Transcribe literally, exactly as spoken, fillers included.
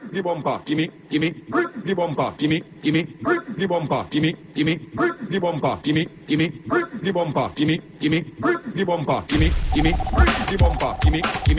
the bumper, gimme, gimme, brick the bumper, gimme, gimme, brick the bumper, gimme, gimme, brick the bumper, gimme, gimme, brick the bumper, gimme, gimme, brick the bumper, gimme, gimme, brick the bumper, gimme, gimme.